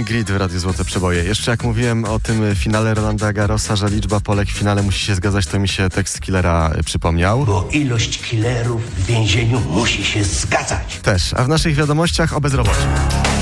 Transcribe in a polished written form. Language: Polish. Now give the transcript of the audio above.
Meet and Greet w Radiu Złote Przeboje. Jeszcze jak mówiłem o tym finale Rolanda Garrosa, że liczba Polek w finale musi się zgadzać, to mi się tekst Killera przypomniał. Bo ilość killerów w więzieniu musi się zgadzać. Też, a w naszych wiadomościach o bezrobociu.